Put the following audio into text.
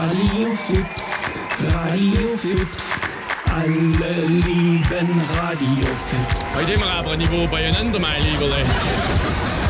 Radiofips, alle lieben Radiofips. Heute immer aber Niveau beieinander, mein Lieber.